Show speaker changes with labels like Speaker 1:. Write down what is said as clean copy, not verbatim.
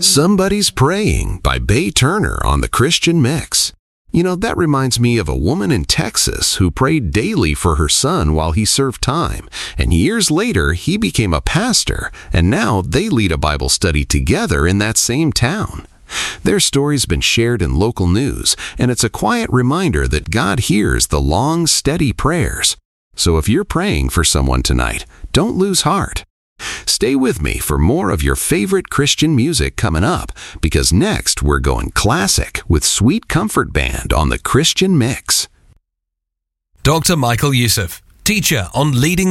Speaker 1: Somebody's Praying by Bay Turner on the Christian Mix. You know, that reminds me of a woman in Texas who prayed daily for her son while he served time, and years later he became a pastor, and now they lead a Bible study together in that same town. Their story's been shared in local news, and it's a quiet reminder that God hears the long, steady prayers. So if you're praying for someone tonight, don't lose heart. Stay with me for more of your favorite Christian music coming up, because next we're going classic with Sweet Comfort Band on the Christian Mix.
Speaker 2: Dr. Michael Youssef, teacher on leading